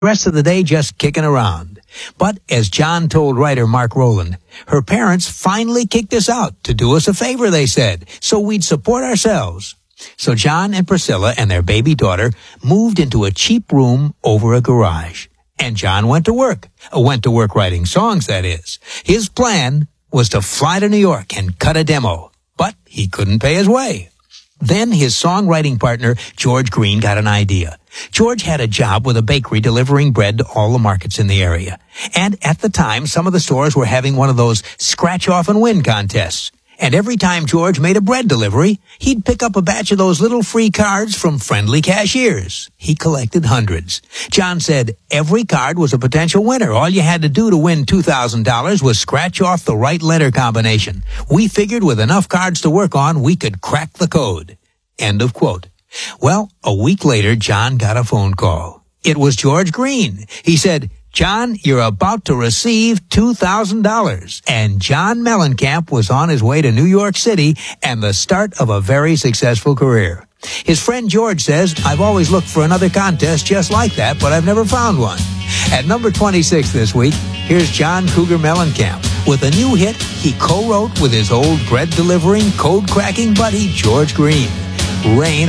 rest of the day just kicking around. But as John told writer Mark Rowland, her parents finally kicked us out to do us a favor, they said, so we'd support ourselves. So John and Priscilla and their baby daughter moved into a cheap room over a garage. And John went to work writing songs, that is. His plan was to fly to New York and cut a demo, but he couldn't pay his way. Then his songwriting partner, George Green, got an idea. George had a job with a bakery delivering bread to all the markets in the area. And at the time, some of the stores were having one of those scratch-off-and-win contests. And every time George made a bread delivery, he'd pick up a batch of those little free cards from friendly cashiers. He collected hundreds. John said every card was a potential winner. All you had to do to win $2,000 was scratch off the right letter combination. We figured with enough cards to work on, we could crack the code. End of quote. Well, a week later, John got a phone call. It was George Green. He said, "John, you're about to receive $2,000. And John Mellencamp was on his way to New York City and the start of a very successful career. His friend George says, "I've always looked for another contest just like that, but I've never found one." At number 26 this week, here's John Cougar Mellencamp with a new hit he co-wrote with his old bread-delivering, code-cracking buddy George Green, "Rain